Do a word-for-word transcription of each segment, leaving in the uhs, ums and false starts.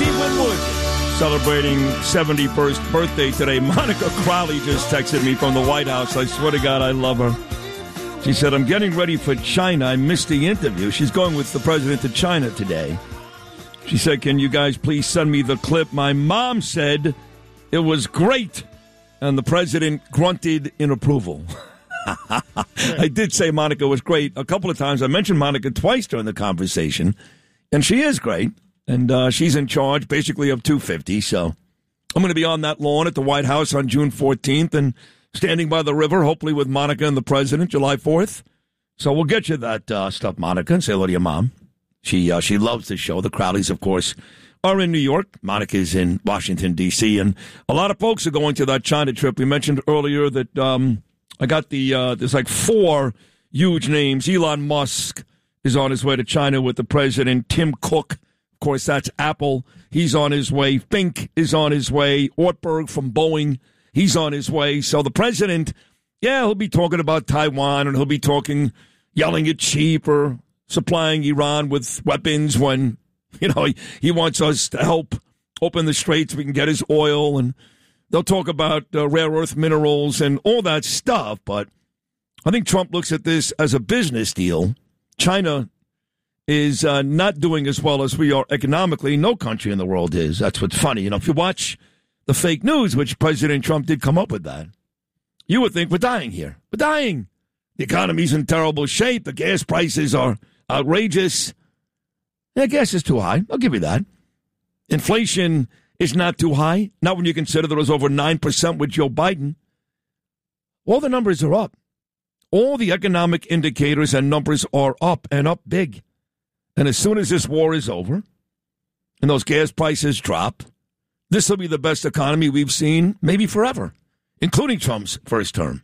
Tracy Winwood, celebrating seventy-first birthday today. Monica Crowley just texted me from the White House. I swear to God, I love her. She said, I'm getting ready for China. I missed the interview. She's going with the president to China today. She said, can you guys please send me the clip? My mom said it was great. And the president grunted in approval. I did say Monica was great a couple of times. I mentioned Monica twice during the conversation. And she is great. And uh, she's in charge, basically, of two fifty. So I'm going to be on that lawn at the White House on June fourteenth and standing by the river, hopefully with Monica and the president, July fourth. So we'll get you that uh, stuff, Monica, and say hello to your mom. She uh, she loves the show. The Crowleys, of course, are in New York. Monica's in Washington, D C. And a lot of folks are going to that China trip. We mentioned earlier that um, I got the, uh, there's like four huge names. Elon Musk is on his way to China with the president. Tim Cook, of course, that's Apple. He's on his way. Fink is on his way. Ortberg from Boeing, he's on his way. So the president, yeah, he'll be talking about Taiwan, and he'll be talking, yelling at cheap or supplying Iran with weapons when, you know, he, he wants us to help open the straits so we can get his oil. And they'll talk about uh, rare earth minerals and all that stuff. But I think Trump looks at this as a business deal. China is uh, not doing as well as we are economically. No country in the world is. That's what's funny. You know, if you watch the fake news, which President Trump did come up with that, you would think we're dying here. We're dying. The economy's in terrible shape. The gas prices are outrageous. Yeah, gas is too high. I'll give you that. Inflation is not too high. Not when you consider there was over nine percent with Joe Biden. All the numbers are up. All the economic indicators and numbers are up and up big. And as soon as this war is over and those gas prices drop, this will be the best economy we've seen maybe forever, including Trump's first term.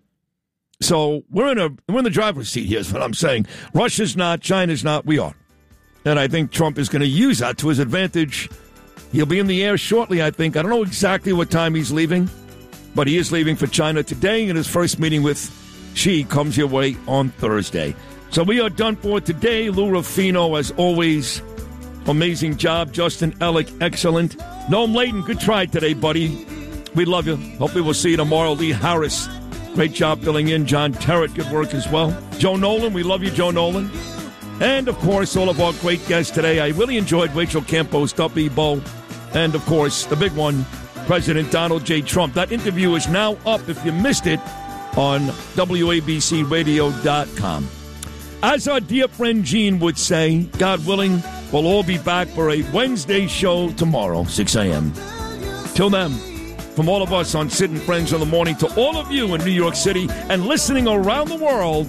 So we're in a we're in the driver's seat here is what I'm saying. Russia's not, China's not, we are. And I think Trump is going to use that to his advantage. He'll be in the air shortly, I think. I don't know exactly what time he's leaving, but he is leaving for China today, and his first meeting with Xi comes your way on Thursday. So we are done for today. Lou Ruffino, as always, amazing job. Justin Ellick, excellent. Noam Layton, good try today, buddy. We love you. Hopefully we'll see you tomorrow. Lee Harris, great job filling in. John Terrett, good work as well. Joe Nolan, we love you, Joe Nolan. And, of course, all of our great guests today. I really enjoyed Rachel Campos, Duffy Bo, and, of course, the big one, President Donald J. Trump. That interview is now up, if you missed it, on W A B C radio dot com. As our dear friend Gene would say, God willing, we'll all be back for a Wednesday show tomorrow, six a.m. Till then, from all of us on Sid and Friends in the Morning to all of you in New York City and listening around the world,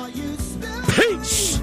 peace!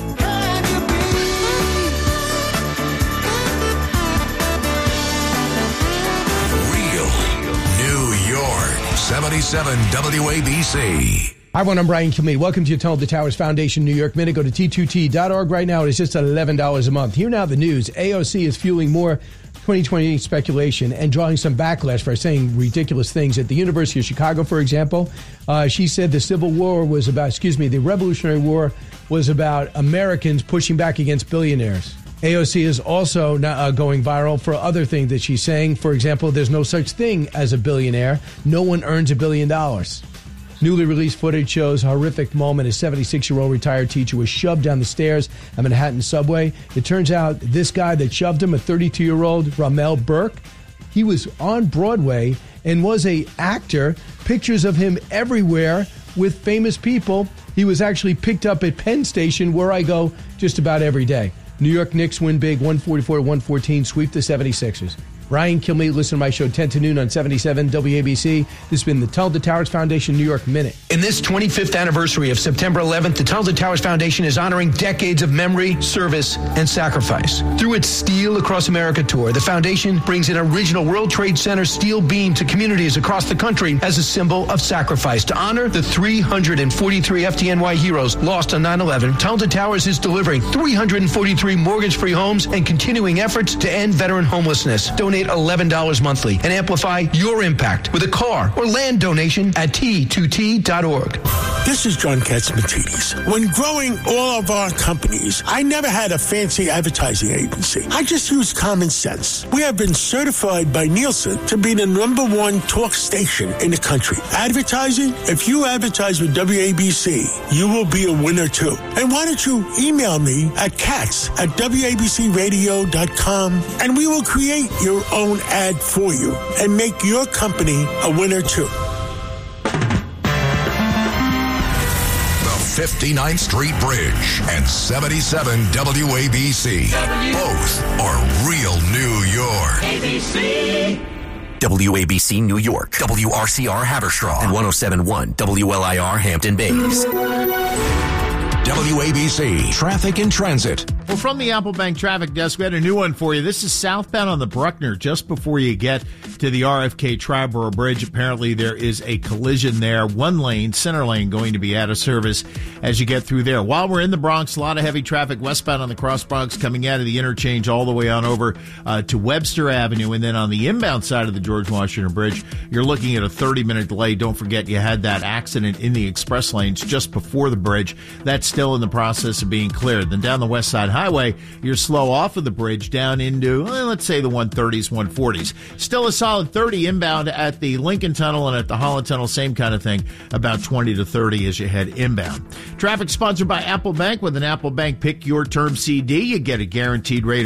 seventy-seven W A B C. Hi, everyone. I'm Brian Kilmeade. Welcome to your Tunnel to Towers Foundation New York Minute. Go to T two T dot org right now. It's just eleven dollars a month. Here now, the news. A O C is fueling more twenty twenty speculation and drawing some backlash for saying ridiculous things. At the University of Chicago, for example, uh, she said the Civil War was about, excuse me, the Revolutionary War was about Americans pushing back against billionaires. A O C is also uh, going viral for other things that she's saying. For example, there's no such thing as a billionaire. No one earns a billion dollars. Newly released footage shows a horrific moment. A seventy-six-year-old retired teacher was shoved down the stairs at Manhattan subway. It turns out this guy that shoved him, a thirty-two-year-old Ramel Burke, he was on Broadway and was a actor. Pictures of him everywhere with famous people. He was actually picked up at Penn Station, where I go just about every day. New York Knicks win big, one forty-four to one fourteen, sweep the seventy-sixers. Brian Kilmeade, listen to my show ten to noon on seventy-seven W A B C. This has been the Tunnel to Towers Foundation New York Minute. In this twenty-fifth anniversary of September eleventh, the Tunnel to Towers Foundation is honoring decades of memory, service, and sacrifice. Through its Steel Across America tour, the foundation brings an original World Trade Center steel beam to communities across the country as a symbol of sacrifice. To honor the three hundred forty-three F D N Y heroes lost on nine eleven, Tunnel to Towers is delivering three hundred forty-three mortgage-free homes and continuing efforts to end veteran homelessness. Donate Donate eleven dollars monthly and amplify your impact with a car or land donation at T two T dot org. This is John Katzmatidis. When growing all of our companies, I never had a fancy advertising agency. I just used common sense. We have been certified by Nielsen to be the number one talk station in the country. Advertising? If you advertise with W A B C, you will be a winner too. And why don't you email me at katz at W A B C radio dot com and we will create your own ad for you and make your company a winner too. fifty-ninth Street Bridge and seventy-seven W A B C. Both are real New York. A B C. W A B C New York, W R C R Haverstraw, and one oh seven point one W L I R Hampton Bays. W A B C Traffic and Transit. Well, from the Apple Bank Traffic Desk, we had a new one for you. This is southbound on the Bruckner, just before you get to the R F K Triborough Bridge. Apparently, there is a collision there. One lane, center lane, going to be out of service as you get through there. While we're in the Bronx, a lot of heavy traffic westbound on the Cross Bronx coming out of the interchange all the way on over uh, to Webster Avenue. And then on the inbound side of the George Washington Bridge, you're looking at a thirty-minute delay. Don't forget, you had that accident in the express lanes just before the bridge. That's still in the process of being cleared. Then down the West Side Highway, you're slow off of the bridge down into, well, let's say, the one thirties, one forties. Still a solid thirty inbound at the Lincoln Tunnel and at the Holland Tunnel, same kind of thing, about twenty to thirty as you head inbound. Traffic sponsored by Apple Bank. With an Apple Bank Pick Your Term C D, you get a guaranteed rate